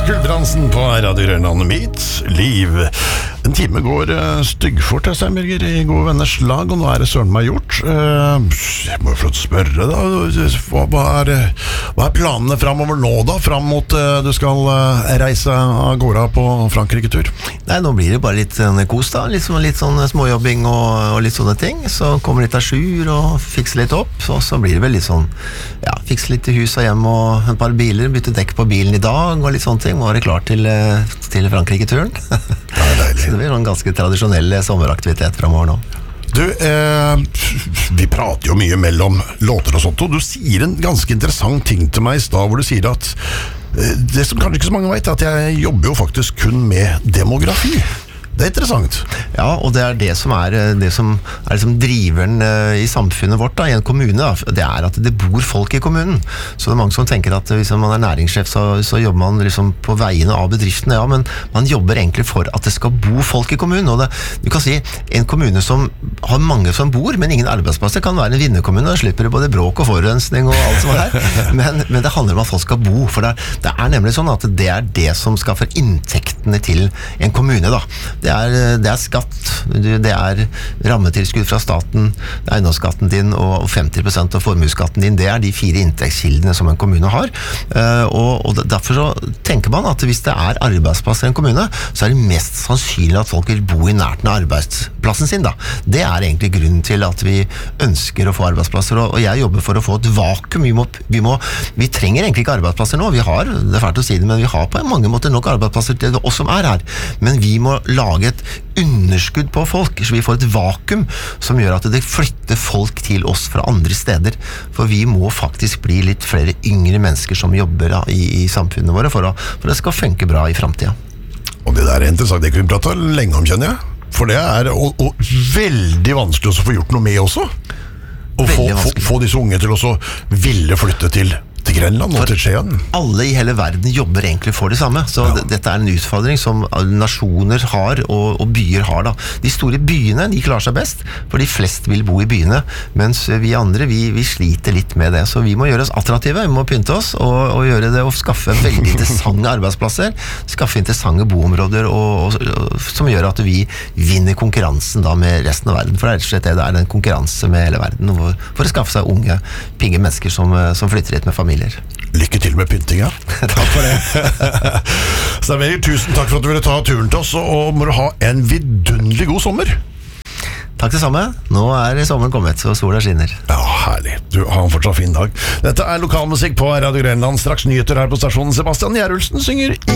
Gulbrandsen på Radio Grønland, mitt liv. En time går styggfort, Steinberger, I gode venners lag, og nå det søren meg gjort. Jeg må få spørre da, hva planene fremover nå da, frem mot du skal reise av gårde på Frankrike-tur? Nei, nå blir det bare litt kos da, litt sånn småjobbing og litt sånne ting. Så kommer litt ajour og fikser litt opp, og så blir det vel litt sånn, ja, fikser litt til hus og hjem og en par biler, bytte dekk på bilen I dag og litt sånne ting. Må være klar til Frankrike-turen. Så det blir en ganske tradisjonell sommeraktivitet fremover nå. Du, vi prater jo mye mellom låter og sånt, og du sier en ganske interessant ting til meg I sted, hvor du sier at det som kanskje ikke så mange vet, at jeg jobber jo faktisk kun med demografi. Det interessant. Ja, og det det som liksom driveren I samfunnet vårt da, I en kommune da, det at det bor folk I kommunen. Så det mange som tenker at hvis man næringssjef så jobber man liksom på vegne av bedriftene, ja, men man jobber egentlig for at det skal bo folk I kommunen. Og du kan si, en kommune som har mange som bor, men ingen arbeidsplasser, kan være en vinnerkommune, og slipper både bråk og forurensning og alt som her. Men det handler om at folk skal bo, for det nemlig sånn at det det som skaffer inntektene til en kommune da. Det skatt, det rammetilskudd fra staten, det eiendomsskatten din og 50% av formuesskatten din, det de 4 inntektskildene som en kommune har. Og derfor så tenker man at hvis det arbeidsplasser I en kommune, så det mest sannsynlig at folk vil bo I nærheten av arbeidsplassen sin da. Det egentlig grunnen til at vi ønsker å få arbeidsplasser, og jeg jobber for å få et vakuum. Vi trenger egentlig ikke arbeidsplasser nå, det fælt å si det, men vi har på mange måter nok arbeidsplasser til oss som her. Men vi må lage et underskudd på folk, så vi får et vakuum som gjør at det flytter folk til oss fra andre steder. For vi må faktisk bli litt flere yngre mennesker som jobber da, I samfunnet våre for det skal funke bra I fremtiden. Og det interessant, det kan vi prate lenge om, kjenner jeg. For det og veldig vanskelig å få gjort noe med også. Å få disse unge til å ville flytte til Grenland og til Skien. Alle I hele verden jobber egentlig for det samme, så dette en utfordring som nasjoner har og byer har da. De store byene, de klarer seg best, for de flest vil bo I byene, mens vi andre, vi sliter litt med det, så vi må gjøre oss attraktive, vi må pynte oss og gjøre det og skaffe veldig interessante arbeidsplasser, skaffe interessante boområder som gjør at vi vinner konkurransen da med resten av verden, for rett og slett det en konkurranse med hele verden, for å skaffe seg unge, pigge mennesker som flytter hit med familie. Lykke til med pyntinga. Takk for det. Steinberger, tusen takk for at du ville ta turen til oss, og må du ha en vidunderlig god sommer. Takk det samme. Nå sommeren kommet, så sola skinner. Ja, herlig. Du har en fortsatt fin dag. Dette lokalmusikk på Radio Grønland. Straks nyheter her på stasjonen. Sebastian Gjerulsen synger